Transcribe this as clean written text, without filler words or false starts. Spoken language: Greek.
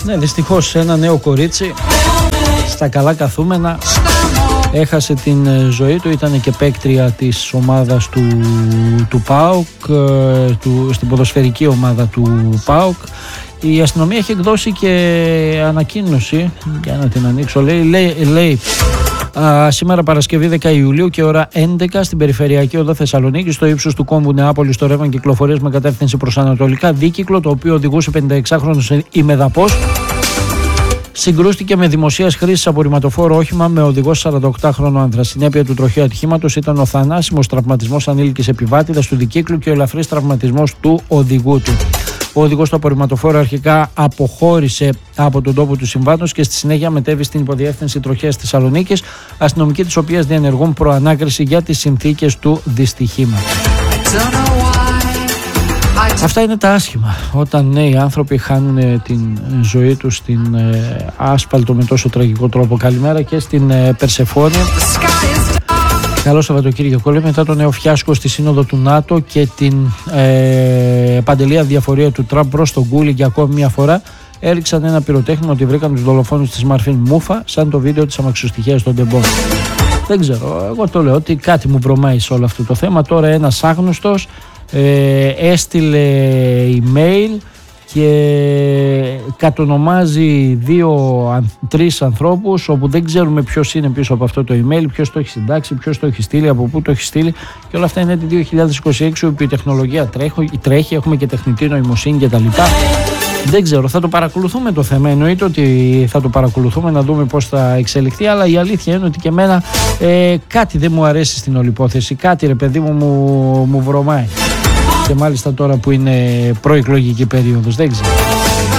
Ναι, δυστυχώς ένα νέο κορίτσι στα καλά καθούμενα έχασε την ζωή του. Ήταν και παίκτρια της ομάδας του ΠΑΟΚ, στην ποδοσφαιρική ομάδα του ΠΑΟΚ. Η αστυνομία έχει εκδώσει και ανακοίνωση, για να την ανοίξω, λέει σήμερα Παρασκευή 10 Ιουλίου και ώρα 11 στην Περιφερειακή Οδό Θεσσαλονίκη, στο ύψος του κόμβου Νεάπολης, το ρεύμα κυκλοφορίας με κατεύθυνση προς ανατολικά, δίκυκλο, το οποίο οδηγούσε 56χρονος ημεδαπός, συγκρούστηκε με δημοσίας χρήσης απορριμματοφόρο όχημα με οδηγό 48χρονο άνδρα. Συνέπεια του τροχαίου ατυχήματος ήταν ο θανάσιμος τραυματισμός ανήλικης επιβάτηδας του δικύκλου και ο ελαφρύς τραυματισμός του οδηγού του. Ο οδηγός του απορριμματοφόρου αρχικά αποχώρησε από τον τόπο του συμβάντος και στη συνέχεια μετέβη στην υποδιεύθυνση τροχέας Θεσσαλονίκης, αστυνομικοί της οποίας διενεργούν προανάκριση για τις συνθήκες του δυστυχήματος. Αυτά είναι τα άσχημα, όταν νέοι άνθρωποι χάνουν την ζωή τους στην άσφαλτο με τόσο τραγικό τρόπο. Καλημέρα και στην Περσεφόνη. Καλό Σαββατοκύριακο. Μετά το νέο φιάσκο στη Σύνοδο του ΝΑΤΟ και την παντελεία διαφορία του Τραμπ προς τον Κούλι για ακόμη μια φορά, έριξαν ένα πυροτέχνημα ότι βρήκαν τους δολοφόνους της Μαρφίν Μούφα, σαν το βίντεο της αμαξοστοιχείας των Ντεμπών. Δεν ξέρω, εγώ το λέω ότι κάτι μου βρωμάει σε όλο αυτό το θέμα. Τώρα ένας άγνωστος έστειλε email και κατονομάζει 2-3 ανθρώπους, όπου δεν ξέρουμε ποιος είναι πίσω από αυτό το email, ποιος το έχει συντάξει, ποιος το έχει στείλει, από πού το έχει στείλει, και όλα αυτά είναι το 2026, όπου η τεχνολογία τρέχει, έχουμε και τεχνητή νοημοσύνη κτλ. Δεν ξέρω, θα το παρακολουθούμε το θέμα, εννοείται ότι θα το παρακολουθούμε να δούμε πώς θα εξελιχθεί, αλλά η αλήθεια είναι ότι και εμένα κάτι δεν μου αρέσει στην όλη υπόθεση, κάτι ρε παιδί μου βρωμάει. Και μάλιστα τώρα που είναι προεκλογική περίοδος, δεν ξέρω.